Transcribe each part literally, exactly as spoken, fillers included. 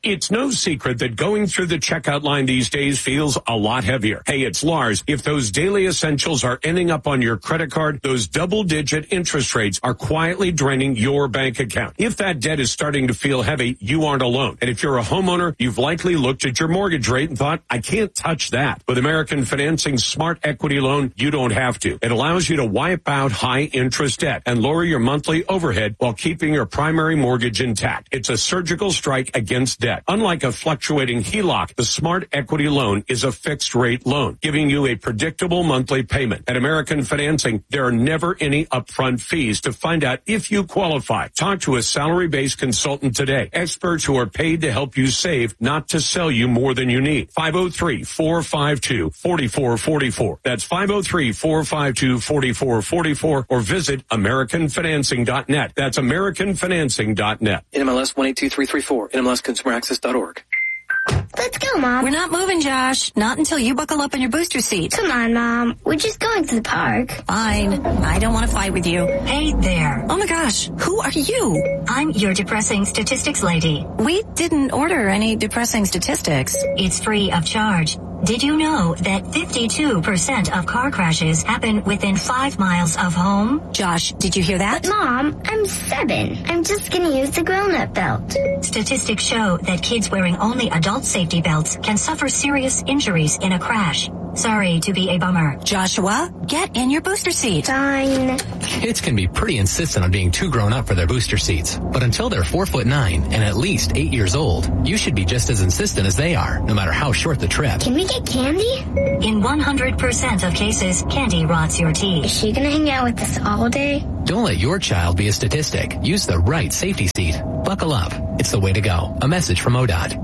It's no secret that going through the checkout line these days feels a lot heavier. Hey, it's Lars. If those daily essentials are ending up on your credit card, those double-digit interest rates are quietly draining your bank account. If that debt is starting to feel heavy, you aren't alone. And if you're a homeowner, you've likely looked at your mortgage rate and thought, I can't touch that. With American Financing's Smart Equity Loan, you don't have to. It allows you to wipe out high-interest debt and lower your monthly overhead while keeping your primary mortgage intact. It's a surgical strike against debt. Unlike a fluctuating H E L O C, the Smart Equity Loan is a fixed-rate loan, giving you a predictable monthly payment. At American Financing, there are never any upfront fees. To find out if you qualify, talk to a salary-based consultant today. Experts who are paid to help you save, not to sell you more than you need. five oh three, four five two, four four four four. That's five oh three, four five two, four four four four, or visit American Financing dot net. That's American Financing dot net. N M L S one eight two three three four, N M L S consumer access dot org. Let's go, Mom. We're not moving, Josh. Not until you buckle up in your booster seat. Come on, Mom. We're just going to the park. Fine. I don't want to fight with you. Hey there. Oh, my gosh. Who are you? I'm your depressing statistics lady. We didn't order any depressing statistics. It's free of charge. Did you know that fifty-two percent of car crashes happen within five miles of home? Josh, did you hear that? But Mom, I'm seven. I'm just going to use the grown-up belt. Statistics show that kids wearing only adult safety belts can suffer serious injuries in a crash. Sorry to be a bummer. Joshua, get in your booster seat. Fine. Kids can be pretty insistent on being too grown up for their booster seats. But until they're four foot nine and at least eight years old, you should be just as insistent as they are, no matter how short the trip. Can we get candy? In one hundred percent of cases, candy rots your teeth. Is she going to hang out with us all day? Don't let your child be a statistic. Use the right safety seat. Buckle up. It's the way to go. A message from O D O T.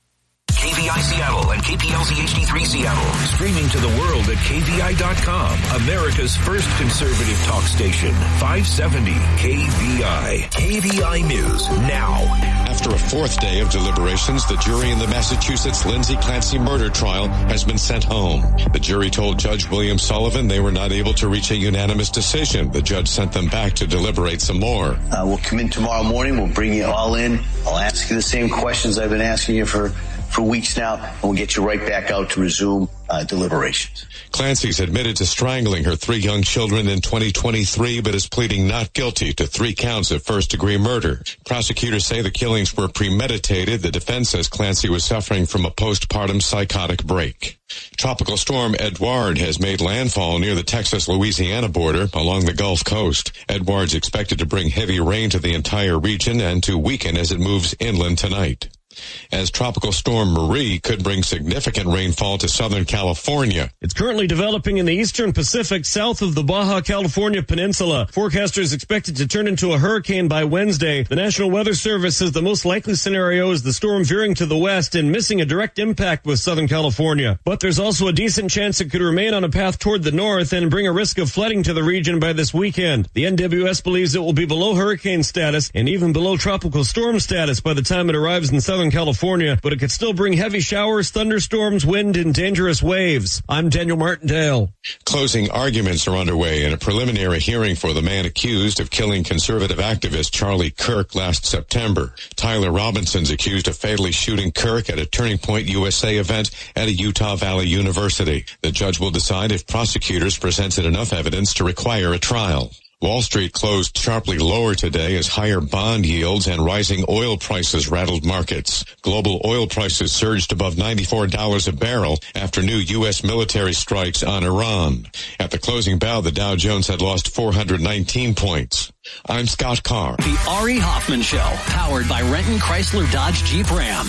K V I Seattle and K P L Z H D three Seattle. Streaming to the world at K V I dot com. America's first conservative talk station. five seventy K V I. K V I News now. After a fourth day of deliberations, the jury in the Massachusetts Lindsay Clancy murder trial has been sent home. The jury told Judge William Sullivan they were not able to reach a unanimous decision. The judge sent them back to deliberate some more. Uh, we'll come in tomorrow morning. We'll bring you all in. I'll ask you the same questions I've been asking you for for weeks now, and we'll get you right back out to resume uh, deliberations. Clancy's admitted to strangling her three young children in twenty twenty-three, but is pleading not guilty to three counts of first-degree murder. Prosecutors say the killings were premeditated. The defense says Clancy was suffering from a postpartum psychotic break. Tropical storm Edouard has made landfall near the Texas-Louisiana border along the Gulf Coast. Edouard's expected to bring heavy rain to the entire region and to weaken as it moves inland tonight. As Tropical Storm Marie could bring significant rainfall to Southern California. It's currently developing in the eastern Pacific south of the Baja California Peninsula. Forecasters expect it to turn into a hurricane by Wednesday. The National Weather Service says the most likely scenario is the storm veering to the west and missing a direct impact with Southern California. But there's also a decent chance it could remain on a path toward the north and bring a risk of flooding to the region by this weekend. The N W S believes it will be below hurricane status and even below tropical storm status by the time it arrives in Southern California, but it could still bring heavy showers, thunderstorms, wind, and dangerous waves. I'm Daniel Martindale. Closing arguments are underway in a preliminary hearing for the man accused of killing conservative activist Charlie Kirk last September. Tyler Robinson's accused of fatally shooting Kirk at a Turning Point U S A event at a Utah Valley University. The judge will decide if prosecutors presented enough evidence to require a trial. Wall Street closed sharply lower today as higher bond yields and rising oil prices rattled markets. Global oil prices surged above ninety-four dollars a barrel after new U S military strikes on Iran. At the closing bell, the Dow Jones had lost four hundred nineteen points. I'm Scott Carr. The Ari Hoffman Show, powered by Renton Chrysler Dodge Jeep Ram.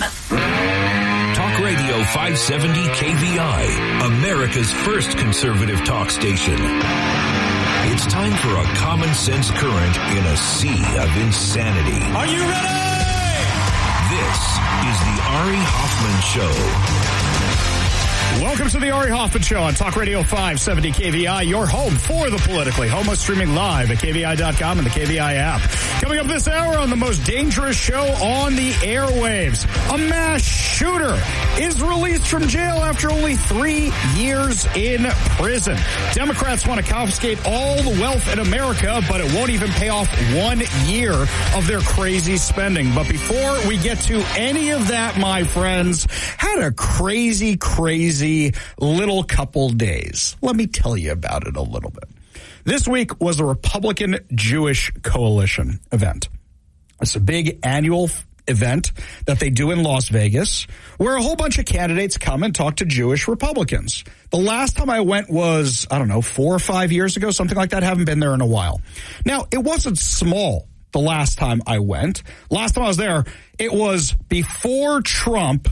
Talk Radio five seventy K V I, America's first conservative talk station. It's time for a common sense current in a sea of insanity. Are you ready? This is the Ari Hoffman Show. Welcome to the Ari Hoffman Show on Talk Radio five seventy K V I, your home for the politically. Homo streaming live at K V I dot com and the K V I app. Coming up this hour on the most dangerous show on the airwaves, a mass shooter is released from jail after only three years in prison. Democrats want to confiscate all the wealth in America, but it won't even pay off one year of their crazy spending. But before we get to any of that, my friends, had a crazy, crazy little couple days. Let me tell you about it a little bit. This week was a Republican Jewish Coalition event. It's a big annual f- event that they do in Las Vegas where a whole bunch of candidates come and talk to Jewish Republicans. The last time I went was, I don't know, four or five years ago, something like that. Haven't been there in a while. Now, it wasn't small the last time I went. Last time I was there, it was before Trump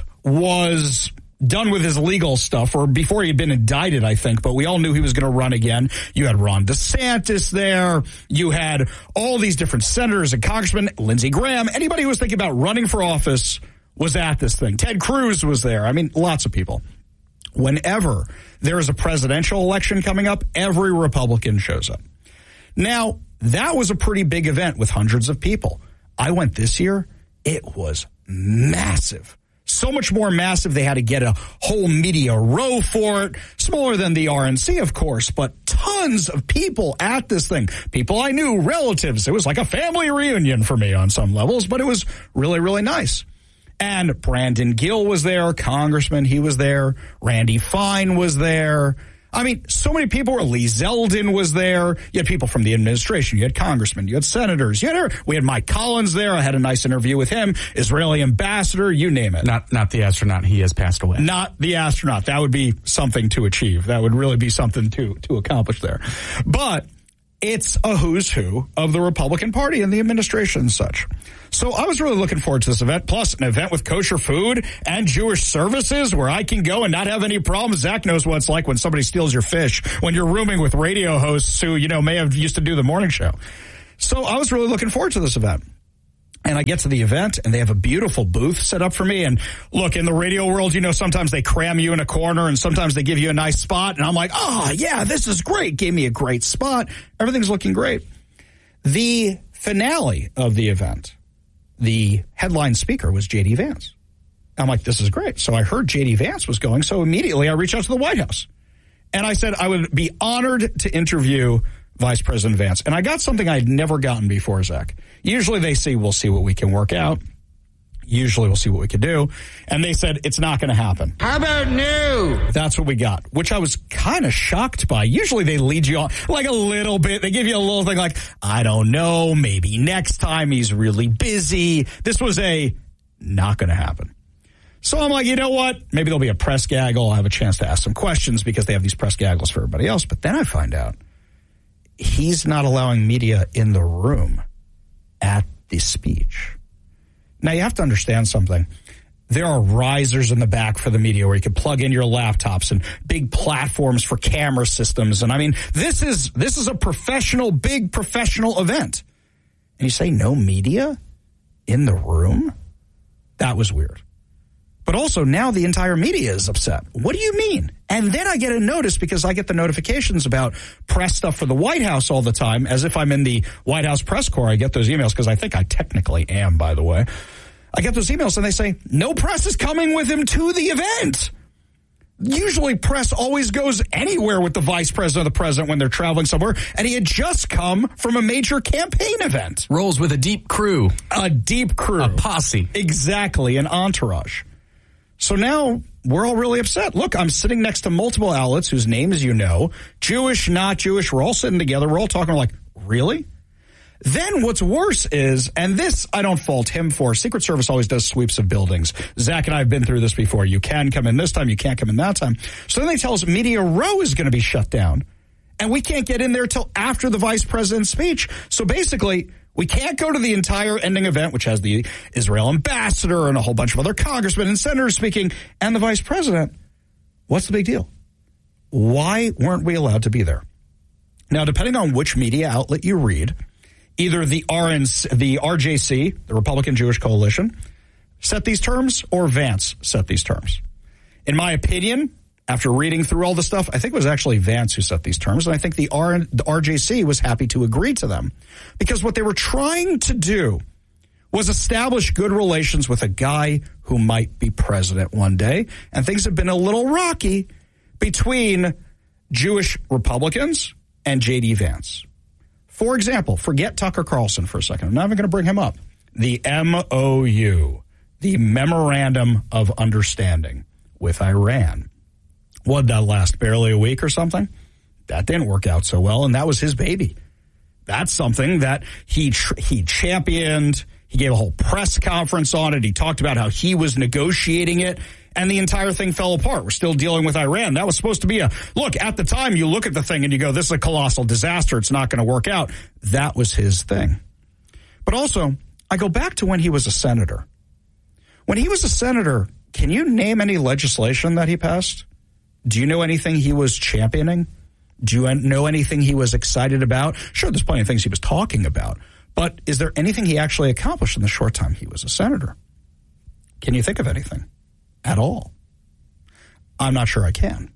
was done with his legal stuff, or before he had been indicted, I think, but we all knew he was going to run again. You had Ron DeSantis there. You had all these different senators and congressmen, Lindsey Graham. Anybody who was thinking about running for office was at this thing. Ted Cruz was there. I mean, lots of people. Whenever there is a presidential election coming up, every Republican shows up. Now, that was a pretty big event with hundreds of people. I went this year. It was massive. So much more massive, they had to get a whole media row for it. Smaller than the R N C, of course, but tons of people at this thing. People I knew, relatives. It was like a family reunion for me on some levels, but it was really, really nice. And Brandon Gill was there, Congressman, he was there. Randy Fine was there. I mean, so many people were. Lee Zeldin was there. You had people from the administration. You had congressmen. You had senators. You had, we had Mike Collins there. I had a nice interview with him. Israeli ambassador, you name it. Not not the astronaut. He has passed away. Not the astronaut. That would be something to achieve. That would really be something to, to accomplish there. But it's a who's who of the Republican Party and the administration and such. So I was really looking forward to this event, plus an event with kosher food and Jewish services where I can go and not have any problems. Zach knows what it's like when somebody steals your fish, when you're rooming with radio hosts who, you know, may have used to do the morning show. So I was really looking forward to this event. And I get to the event, and they have a beautiful booth set up for me. And look, in the radio world, you know, sometimes they cram you in a corner, and sometimes they give you a nice spot. And I'm like, oh, yeah, this is great. Gave me a great spot. Everything's looking great. The finale of the event, the headline speaker was J D Vance. I'm like, this is great. So I heard J D Vance was going, so immediately I reached out to the White House. And I said I would be honored to interview Vice President Vance. And I got something I'd never gotten before, Zach. Usually they say, we'll see what we can work out. Usually we'll see what we can do. And they said, it's not going to happen. How about new? That's what we got, which I was kind of shocked by. Usually they lead you on like a little bit. They give you a little thing like, I don't know, maybe next time, he's really busy. This was a not going to happen. So I'm like, you know what? Maybe there'll be a press gaggle. I'll have a chance to ask some questions because they have these press gaggles for everybody else. But then I find out he's not allowing media in the room at the speech. Now, you have to understand something. There are risers in the back for the media where you can plug in your laptops and big platforms for camera systems. And I mean, this is this is a professional, big professional event. And you say no media in the room? That was weird. But also now the entire media is upset. What do you mean? And then I get a notice because I get the notifications about press stuff for the White House all the time, as if I'm in the White House press corps. I get those emails because I think I technically am, by the way. I get those emails and they say, no press is coming with him to the event. Usually press always goes anywhere with the vice president or the president when they're traveling somewhere. And he had just come from a major campaign event. Rolls with a deep crew. A deep crew. A posse. Exactly, an entourage. So now we're all really upset. Look, I'm sitting next to multiple outlets whose names you know, Jewish, not Jewish. We're all sitting together. We're all talking like, really? Then what's worse is, and this I don't fault him for, Secret Service always does sweeps of buildings. Zach and I have been through this before. You can come in this time, you can't come in that time. So then they tell us Media Row is going to be shut down, and we can't get in there till after the vice president's speech. So basically, we can't go to the entire ending event, which has the Israel ambassador and a whole bunch of other congressmen and senators speaking, and the vice president. What's the big deal? Why weren't we allowed to be there? Now, depending on which media outlet you read, either the R N C, the R J C, the Republican Jewish Coalition, set these terms, or Vance set these terms. In my opinion, after reading through all the stuff, I think it was actually Vance who set these terms, and I think the, R, the R J C was happy to agree to them. Because what they were trying to do was establish good relations with a guy who might be president one day, and things have been a little rocky between Jewish Republicans and J D. Vance. For example, forget Tucker Carlson for a second. I'm not even going to bring him up. The M O U, the Memorandum of Understanding with Iran. What, did that last barely a week or something? That didn't work out so well, and that was his baby. That's something that he tr- he championed. He gave a whole press conference on it. He talked about how he was negotiating it, and the entire thing fell apart. We're still dealing with Iran. That was supposed to be a, look, at the time you look at the thing and you go, this is a colossal disaster. It's not going to work out. That was his thing. But also, I go back to when he was a senator. When he was a senator, can you name any legislation that he passed? Do you know anything he was championing? Do you know anything he was excited about? Sure, there's plenty of things he was talking about. But is there anything he actually accomplished in the short time he was a senator? Can you think of anything at all? I'm not sure I can.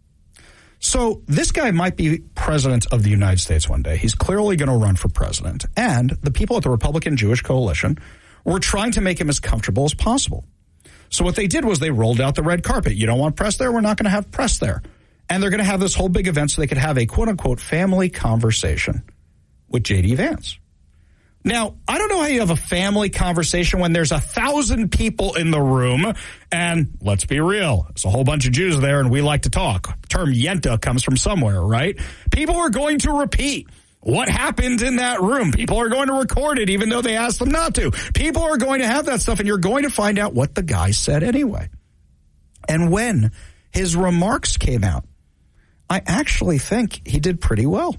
So this guy might be president of the United States one day. He's clearly going to run for president. And the people at the Republican Jewish Coalition were trying to make him as comfortable as possible. So what they did was they rolled out the red carpet. You don't want press there? We're not going to have press there. And they're going to have this whole big event so they could have a quote-unquote family conversation with J D. Vance. Now, I don't know how you have a family conversation when there's a thousand people in the room, and let's be real, there's a whole bunch of Jews there, and we like to talk. The term yenta comes from somewhere, right? People are going to repeat what happened in that room. People are going to record it, even though they asked them not to. People are going to have that stuff, and you're going to find out what the guy said anyway. And when his remarks came out, I actually think he did pretty well.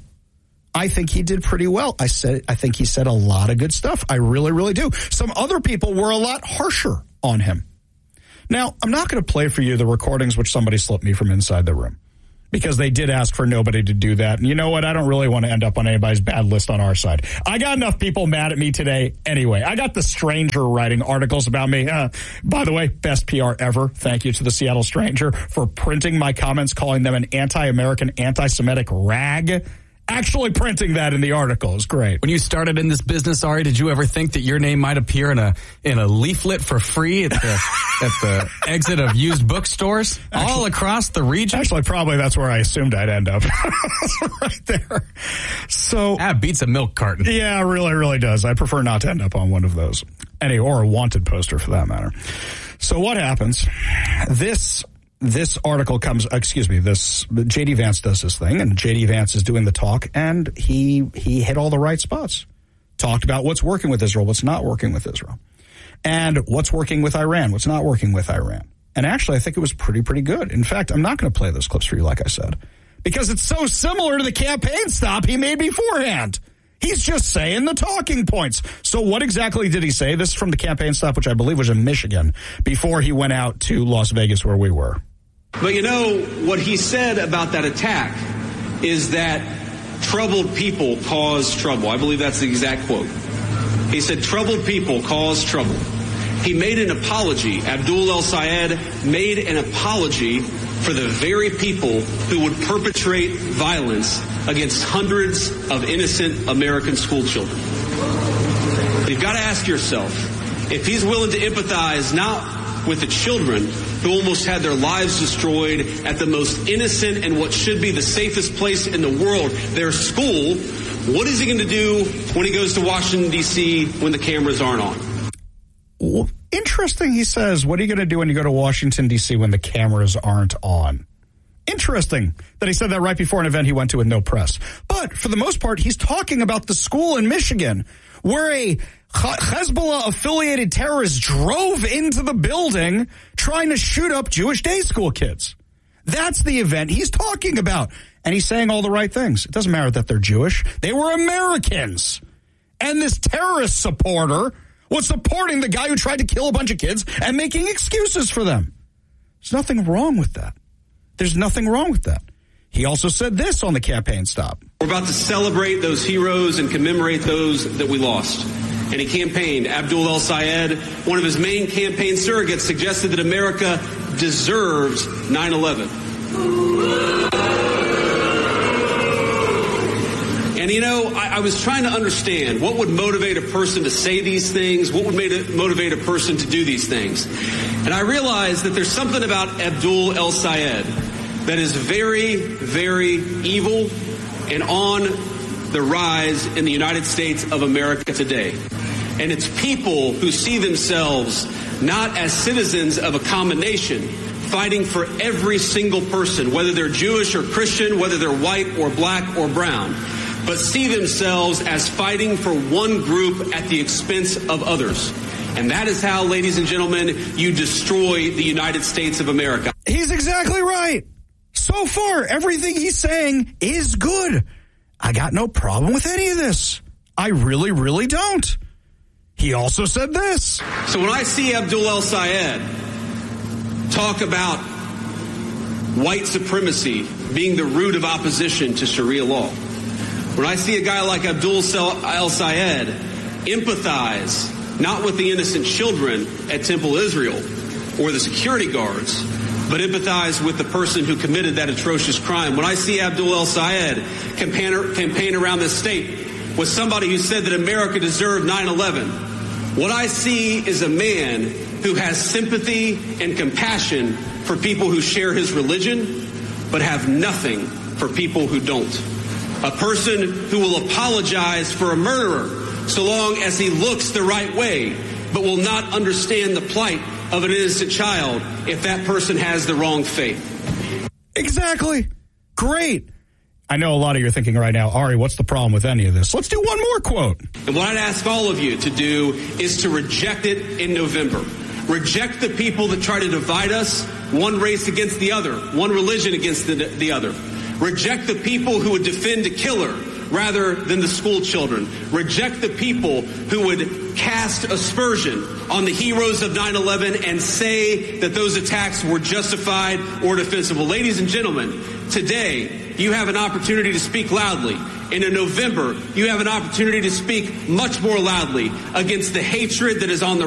I think he did pretty well. I said, I think he said a lot of good stuff. I really, really do. Some other people were a lot harsher on him. Now, I'm not going to play for you the recordings which somebody slipped me from inside the room because they did ask for nobody to do that. And you know what? I don't really want to end up on anybody's bad list on our side. I got enough people mad at me today anyway. I got the Stranger writing articles about me. Uh, by the way, best P R ever. Thank you to the Seattle Stranger for printing my comments, calling them an anti-American, anti-Semitic rag. Actually printing that in the article is great. When you started in this business, Ari, did you ever think that your name might appear in a in a leaflet for free at the at the exit of used bookstores actually, all across the region? Actually, probably that's where I assumed I'd end up. Right there. So that beats a milk carton. Yeah, it really, really does. I prefer not to end up on one of those. Any or a wanted poster for that matter. So what happens? This This article comes, excuse me, this, J D. Vance does this thing, and J D. Vance is doing the talk, and he he hit all the right spots. Talked about what's working with Israel, what's not working with Israel, and what's working with Iran, what's not working with Iran. And actually, I think it was pretty, pretty good. In fact, I'm not going to play those clips for you, like I said, because it's so similar to the campaign stop he made beforehand. He's just saying the talking points. So what exactly did he say? This is from the campaign stop, which I believe was in Michigan, before he went out to Las Vegas where we were. But you know, what he said about that attack is that troubled people cause trouble. I believe that's the exact quote. He said, troubled people cause trouble. He made an apology. Abdul El-Sayed made an apology for the very people who would perpetrate violence against hundreds of innocent American school children. You've got to ask yourself, if he's willing to empathize not with the children who almost had their lives destroyed at the most innocent and what should be the safest place in the world, their school, what is he going to do when he goes to Washington, D C when the cameras aren't on? Well, interesting, he says, what are you going to do when you go to Washington, D C when the cameras aren't on? Interesting that he said that right before an event he went to with no press. But for the most part, he's talking about the school in Michigan where a Hezbollah-affiliated terrorist drove into the building trying to shoot up Jewish day school kids. That's the event he's talking about. And he's saying all the right things. It doesn't matter that they're Jewish. They were Americans. And this terrorist supporter was supporting the guy who tried to kill a bunch of kids and making excuses for them. There's nothing wrong with that. There's nothing wrong with that. He also said this on the campaign stop. We're about to celebrate those heroes and commemorate those that we lost. And he campaigned. Abdul El-Sayed, one of his main campaign surrogates, suggested that America deserves nine eleven. And, you know, I, I was trying to understand what would motivate a person to say these things, what would made it, motivate a person to do these things. And I realized that there's something about Abdul El-Sayed that is very, very evil and on the rise in the United States of America today. And it's people who see themselves not as citizens of a common nation, fighting for every single person, whether they're Jewish or Christian, whether they're white or black or brown, but see themselves as fighting for one group at the expense of others. And that is how, ladies and gentlemen, you destroy the United States of America. He's exactly right. So far, everything he's saying is good. I got no problem with any of this. I really, really don't. He also said this. So when I see Abdul El-Sayed talk about white supremacy being the root of opposition to Sharia law, when I see a guy like Abdul El-Sayed empathize not with the innocent children at Temple Israel or the security guards, but empathize with the person who committed that atrocious crime. When I see Abdul El-Sayed campaign, campaign around this state with somebody who said that America deserved nine eleven, what I see is a man who has sympathy and compassion for people who share his religion, but have nothing for people who don't. A person who will apologize for a murderer so long as he looks the right way, but will not understand the plight of an innocent child if that person has the wrong faith. Exactly. Great. I know a lot of you are thinking right now, Ari, what's the problem with any of this? Let's do one more quote. And what I'd ask all of you to do is to reject it in November. Reject the people that try to divide us, one race against the other, one religion against the, the other. Reject the people who would defend a killer rather than the school children. Reject the people who would cast aspersion on the heroes of nine eleven and say that those attacks were justified or defensible. Ladies and gentlemen, today you have an opportunity to speak loudly. And in November, you have an opportunity to speak much more loudly against the hatred that is on the